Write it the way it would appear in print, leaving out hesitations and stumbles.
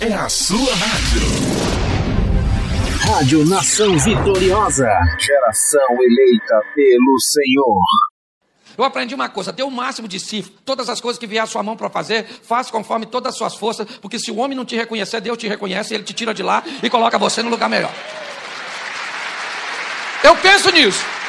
É a sua rádio. Rádio Nação Vitoriosa. Geração eleita pelo Senhor. Eu aprendi uma coisa: dê o máximo de si. Todas as coisas que vier à sua mão para fazer, faça conforme todas as suas forças, porque se o homem não te reconhecer, Deus te reconhece, ele te tira de lá e coloca você no lugar melhor. Eu penso nisso.